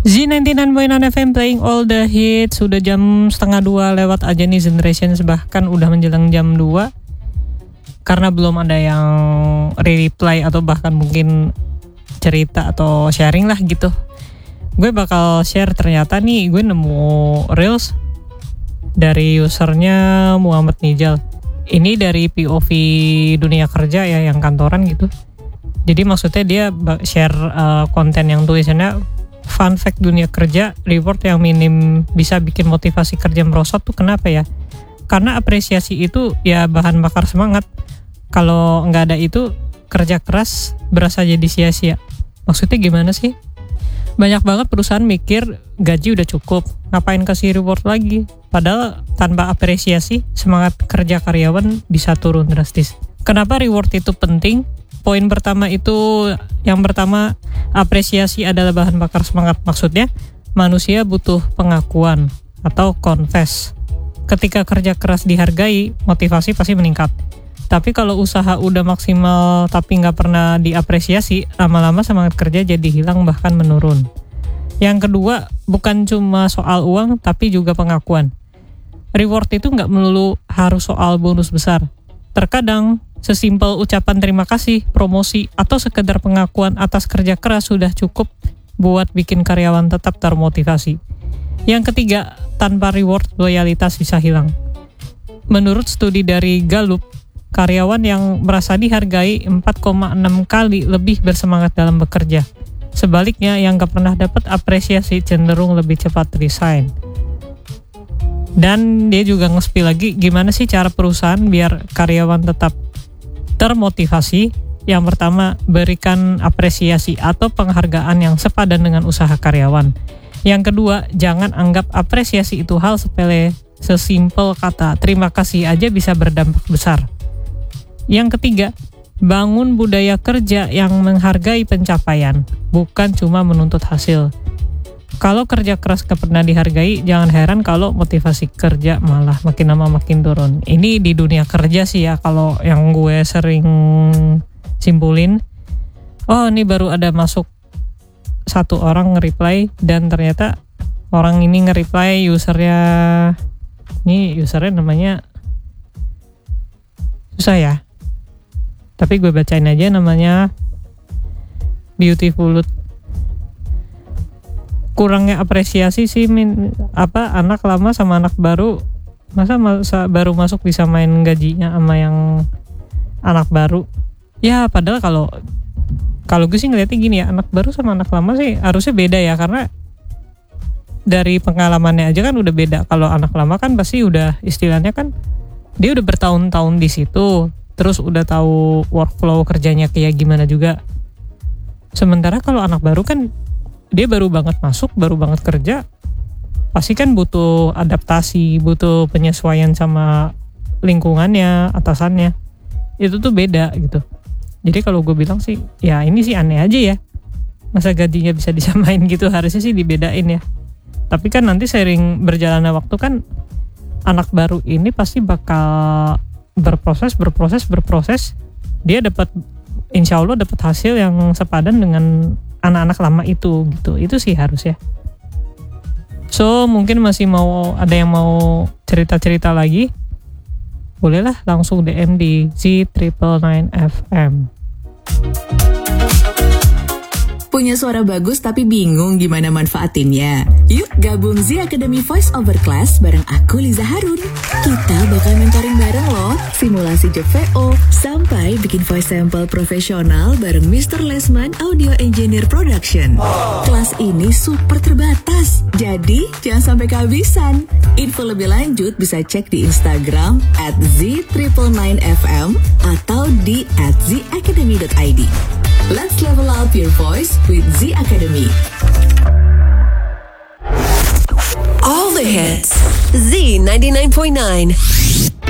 Z99.9 FM playing all the hits. Sudah jam 1:30 lewat aja nih Generations, bahkan udah menjelang jam 2. Karena belum ada yang reply atau bahkan mungkin cerita atau sharing lah gitu. Gue bakal share, ternyata nih gue nemu reels dari usernya Muhammad Nijal. Ini dari POV dunia kerja ya, yang kantoran gitu. Jadi maksudnya dia share konten yang tulisannya fun fact dunia kerja, reward yang minim bisa bikin motivasi kerja merosot tuh kenapa ya? Karena apresiasi itu ya bahan bakar semangat. Kalau nggak ada itu, kerja keras berasa jadi sia-sia. Maksudnya gimana sih? Banyak banget perusahaan mikir gaji udah cukup, ngapain kasih reward lagi? Padahal tanpa apresiasi, semangat kerja karyawan bisa turun drastis. Kenapa reward itu penting? Poin pertama itu, yang pertama, apresiasi adalah bahan bakar semangat. Maksudnya, manusia butuh pengakuan atau confess. Ketika kerja keras dihargai, motivasi pasti meningkat. Tapi kalau usaha udah maksimal tapi nggak pernah diapresiasi, lama-lama semangat kerja jadi hilang bahkan menurun. Yang kedua, bukan cuma soal uang tapi juga pengakuan. Reward itu nggak melulu harus soal bonus besar. Terkadang, sesimpel ucapan terima kasih, promosi, atau sekedar pengakuan atas kerja keras sudah cukup buat bikin karyawan tetap termotivasi. Yang ketiga, tanpa reward, loyalitas bisa hilang. Menurut studi dari Gallup, karyawan yang merasa dihargai 4,6 kali lebih bersemangat dalam bekerja. Sebaliknya, yang gak pernah dapat apresiasi cenderung lebih cepat resign. Dan dia juga nge-spill lagi gimana sih cara perusahaan biar karyawan tetap termotivasi. Yang pertama, berikan apresiasi atau penghargaan yang sepadan dengan usaha karyawan. Yang kedua, jangan anggap apresiasi itu hal sepele. Sesimpel kata terima kasih aja bisa berdampak besar. Yang ketiga, bangun budaya kerja yang menghargai pencapaian, bukan cuma menuntut hasil. Kalau kerja keras gak pernah dihargai, jangan heran kalau motivasi kerja malah makin lama makin turun. Ini di dunia kerja sih ya, kalau yang gue sering simpulin. Oh, ini baru ada masuk satu orang nge-reply, dan ternyata orang ini nge-reply usernya namanya susah ya. Tapi gue bacain aja, namanya Beautiful. Kurangnya apresiasi sih anak lama sama anak baru, masa baru masuk bisa main gajinya sama yang anak baru. Ya padahal kalau gue sih ngeliatnya gini ya, anak baru sama anak lama sih harusnya beda ya, karena dari pengalamannya aja kan udah beda. Kalau anak lama kan pasti udah istilahnya kan dia udah bertahun-tahun di situ, terus udah tahu workflow kerjanya kayak gimana juga. Sementara kalau anak baru kan dia baru banget masuk, baru banget kerja, pasti kan butuh adaptasi, butuh penyesuaian sama lingkungannya, atasannya. Itu tuh beda gitu. Jadi kalau gue bilang sih, ya ini sih aneh aja ya. Masa gajinya bisa disamain gitu, harusnya sih dibedain ya. Tapi kan nanti seiring berjalannya waktu kan, anak baru ini pasti bakal berproses. Dia insya Allah dapat hasil yang sepadan dengan anak-anak lama itu gitu. Itu sih harus ya. So mungkin masih ada yang mau cerita-cerita lagi, bolehlah langsung DM di Z99 FM. Punya suara bagus tapi bingung gimana manfaatinnya? Yuk gabung Z Academy Voice Over Class bareng aku Liza Harun. Kita bakal mentoring bareng loh, simulasi job VO, sampai bikin voice sample profesional bareng Mr. Lesman Audio Engineer Production. Kelas ini super terbatas, jadi jangan sampai kehabisan. Info lebih lanjut bisa cek di Instagram @Z999FM atau di @zacademy.id. Let's level up your voice with Z Academy. All the hits. Z 99.9.